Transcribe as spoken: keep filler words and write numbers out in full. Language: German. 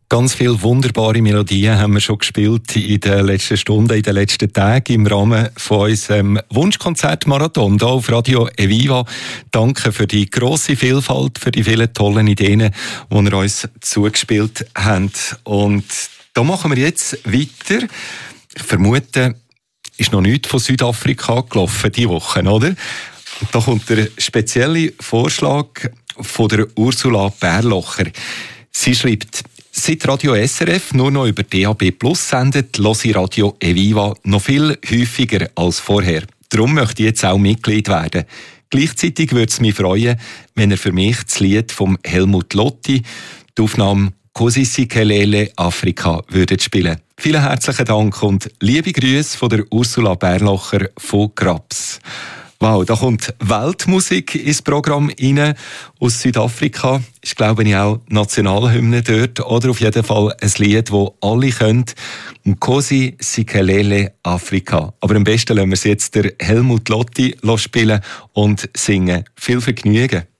Ganz viele wunderbare Melodien haben wir schon gespielt in den letzten Stunden, in den letzten Tagen im Rahmen von unserem Wunschkonzertmarathon hier auf Radio Eviva. Danke für die grosse Vielfalt, für die vielen tollen Ideen, die ihr uns zugespielt habt. Und da machen wir jetzt weiter. Ich vermute, ist noch nichts von Südafrika gelaufen diese Woche, oder? Und da kommt der spezielle Vorschlag von der Ursula Bärlocher. Sie schreibt: Seit Radio S R F nur noch über D A B Plus sendet, höre ich Radio Eviva noch viel häufiger als vorher. Darum möchte ich jetzt auch Mitglied werden. Gleichzeitig würde es mich freuen, wenn er für mich das Lied von Helmut Lotti, die Aufnahme «Così si Kelele Afrika» würde spielen. Vielen herzlichen Dank und liebe Grüße von der Ursula Bärlocher von Grabs. Wow, da kommt Weltmusik ins Programm rein aus Südafrika. Ist, glaube ich, auch Nationalhymne dort. Oder auf jeden Fall ein Lied, das alle können. «Così si Kelele Afrika». Aber am besten lassen wir es jetzt der Helmut Lotti spielen und singen. Viel Vergnügen.